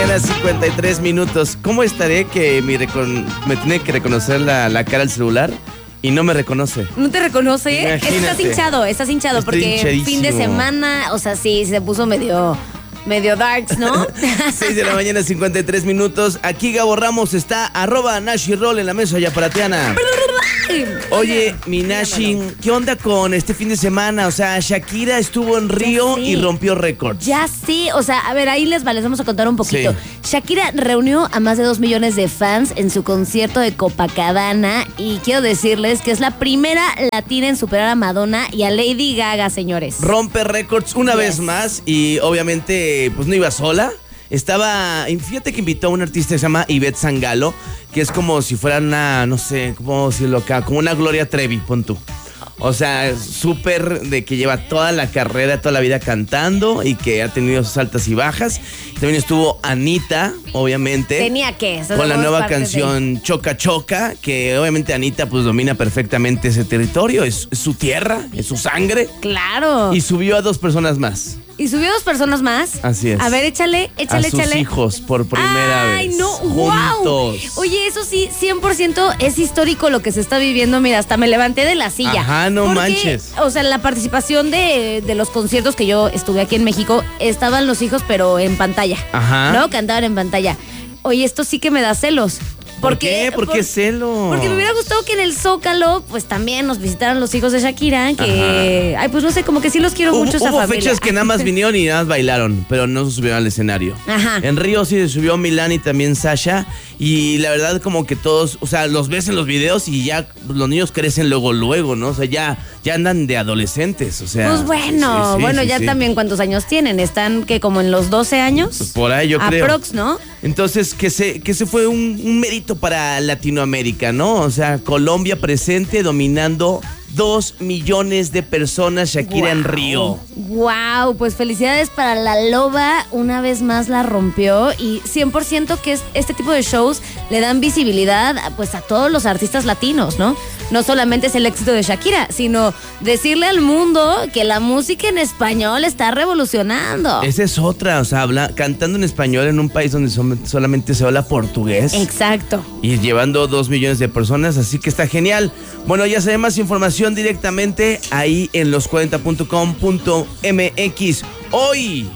mañana, 53 minutos. ¿Cómo estaré que me tiene que reconocer la cara al celular y no me reconoce? ¿No te reconoce? Imagínate. Estás hinchado Estoy porque hinchadísimo. fin de semana, o sea, sí, se puso medio darks, ¿no? 6 de la mañana, 53 minutos. Aquí Gabo Ramos está, @NashiRoll en la mesa yaparatiana. Oye, mi Nashi, ¿qué onda con este fin de semana? O sea, Shakira estuvo en Río y rompió récords. Ya sí, o sea, a ver, ahí les vamos a contar un poquito. Sí. Shakira reunió a más de 2 millones de fans en su concierto de Copacabana y quiero decirles que es la primera latina en superar a Madonna y a Lady Gaga, señores. Rompe récords una vez más y obviamente pues no iba sola. Fíjate que invitó a un artista que se llama Ivette Sangalo, que es como si fuera una, no sé, ¿cómo decirlo acá? Como una Gloria Trevi, pon tú. O sea, súper de que lleva toda la carrera, toda la vida cantando y que ha tenido sus altas y bajas. También estuvo Anita, obviamente. Tenía que. Con la nueva canción Choca Choca, que obviamente Anita pues domina perfectamente ese territorio. Es su tierra, es su sangre. Claro. Y subió a 2 personas más. ¿Y subió 2 personas más? Así es. A ver, échale. A sus hijos por primera vez. ¡Ay, no! Juntos. ¡Wow! Oye, eso sí, 100% es histórico lo que se está viviendo. Mira, hasta me levanté de la silla. Ajá, no manches. O sea, la participación de los conciertos que yo estuve aquí en México, estaban los hijos, pero en pantalla. Ajá. ¿No? Cantaban en pantalla. Oye, esto sí que me da celos. ¿Por qué? ¿Por qué celo? Porque me hubiera gustado que en el Zócalo, pues también nos visitaran los hijos de Shakira, que, ay, pues no sé, como que sí los quiero mucho esa familia. Hubo fechas que nada más vinieron y nada más bailaron, pero no se subieron al escenario. Ajá. En Río sí se subió Milán y también Sasha, y la verdad como que todos, o sea, los ves en los videos y ya los niños crecen luego, ¿no? O sea, ya andan de adolescentes, o sea. Pues bueno, ya también cuántos años tienen, están que como en los 12 años. Pues por ahí yo creo. Aprox, ¿no? Entonces, que se fue un mérito para Latinoamérica, ¿no? O sea, Colombia presente dominando 2 millones de personas, Shakira en Río. Wow, pues felicidades para la Loba, una vez más la rompió y 100% que este tipo de shows le dan visibilidad pues a todos los artistas latinos, ¿no? No solamente es el éxito de Shakira, sino decirle al mundo que la música en español está revolucionando. Esa es otra, o sea, cantando en español en un país donde solamente se habla portugués. Exacto. Y llevando 2 millones de personas, así que está genial. Bueno, ya saben más información directamente ahí en los40.com.mx. Hoy,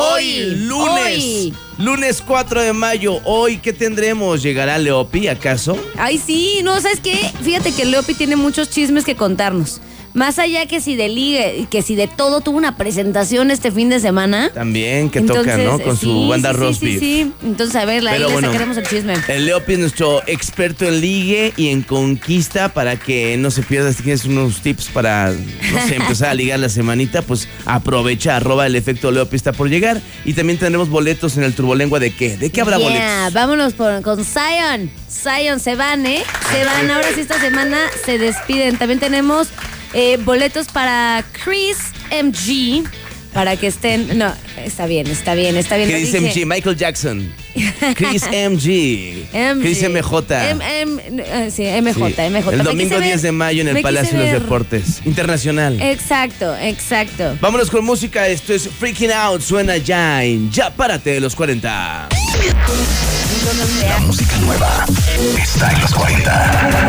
lunes 4 de mayo, hoy, ¿qué tendremos? ¿Llegará Leopi, acaso? Ay, sí, no, ¿sabes qué? Fíjate que Leopi tiene muchos chismes que contarnos. Más allá que si de ligue, que si de todo tuvo una presentación este fin de semana. También que toca, ¿no? Con su banda Roast Beef. Sí. Entonces, a ver, ahí le sacaremos el chisme. El Leopi es nuestro experto en ligue y en conquista para que no se pierda. Si tienes unos tips para, no sé, empezar a ligar la semanita, pues aprovecha, @el efecto Leopi está por llegar. Y también tendremos boletos en el Turbolengua. ¿De qué? ¿De qué habrá boletos? Vámonos con Zion. Zion se van, ¿eh? Se van. Ahora sí, esta semana se despiden. También tenemos boletos para Chris MG, para que estén. No, está bien. ¿Qué dice MG? Michael Jackson. Chris MG. Chris MJ. Sí, MJ. El domingo 10 de mayo en el Palacio de los Deportes Internacional. Exacto. Vámonos con música. Esto es Freaking Out. Suena ya en Ya Párate de los 40. La música nueva está en los 40.